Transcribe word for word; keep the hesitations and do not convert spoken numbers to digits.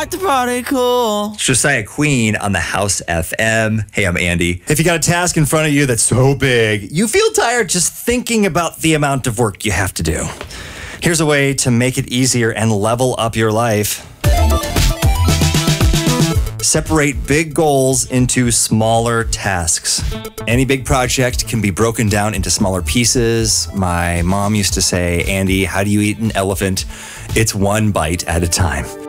like the party cool. Josiah Queen on the House F M. Hey, I'm Andy. If you got a task in front of you that's so big, you feel tired just thinking about the amount of work you have to do. Here's a way to make it easier and level up your life. Separate big goals into smaller tasks. Any big project can be broken down into smaller pieces. My mom used to say, Andy, how do you eat an elephant? It's one bite at a time.